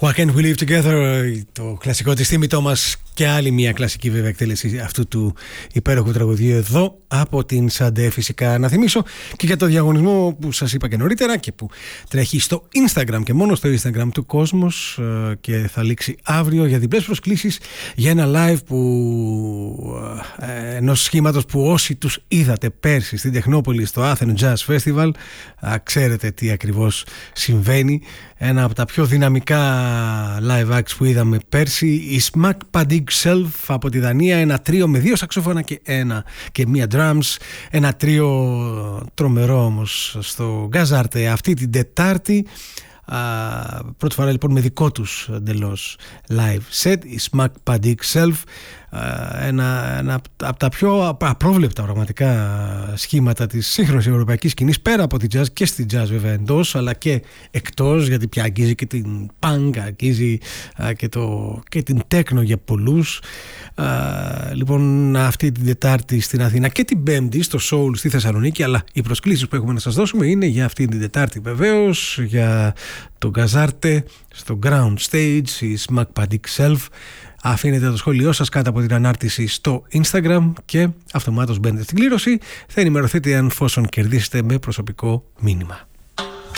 Why Can't We Live Together, το κλασικό της Τίμη Τόμας και άλλη μια κλασική βέβαια εκτέλεση αυτού του υπέροχου τραγουδιού εδώ από την Σαντέ. Φυσικά να θυμίσω και για το διαγωνισμό που σας είπα και νωρίτερα και που τρέχει στο Instagram και μόνο στο Instagram του Κόσμος και θα λήξει αύριο για διπλές προσκλήσεις για ένα live ενός σχήματος που όσοι τους είδατε πέρσι στην Τεχνόπολη στο Athens Jazz Festival ξέρετε τι ακριβώς συμβαίνει. Ένα από τα πιο δυναμικά live acts που είδαμε πέρσι, η Smack Padig Self από τη Δανία, ένα τρίο με 2 σαξόφωνα και μία drums, ένα τρίο τρομερό όμως στο Gazarte αυτή την Τετάρτη. Πρώτη φορά λοιπόν με δικό τους εντελώς live set, η Smack Padig Self, ένα από τα πιο απρόβλεπτα πραγματικά σχήματα της σύγχρονης ευρωπαϊκής σκηνής, πέρα από τη jazz και στη jazz βέβαια εντός αλλά και εκτός, γιατί πια αγγίζει και την punk, αγγίζει και την techno για πολλούς. Λοιπόν, αυτή την Τετάρτη στην Αθήνα και την Πέμπτη στο Soul στη Θεσσαλονίκη, αλλά οι προσκλήσεις που έχουμε να σας δώσουμε είναι για αυτή την Τετάρτη βεβαίως, για το Gazarte στο Ground Stage, η Smack Padig Self. Αφήνετε το σχόλιο σας κάτω από την ανάρτηση στο Instagram και αυτομάτως μπαίνετε στην κλήρωση. Θα ενημερωθείτε αν φόσον κερδίσετε με προσωπικό μήνυμα.